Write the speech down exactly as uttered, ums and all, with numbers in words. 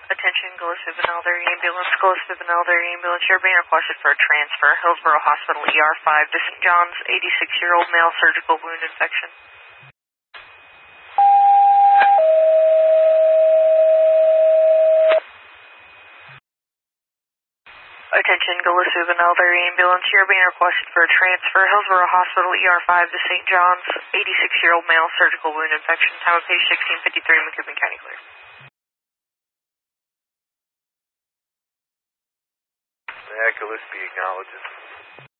Attention, Gillespie Elderly Ambulance, Gillespie Elderly Ambulance. You're being requested for a transfer. Hillsborough Hospital, E R five to Saint John's, eighty-six-year-old male, surgical wound infection. Attention, Gillespie Elderly Ambulance. You're being requested for a transfer. Hillsborough Hospital, E R five to Saint John's, eighty-six-year-old male, surgical wound infection. Time of page sixteen fifty-three, Macoupin County clear. Yeah, Gillespie acknowledges.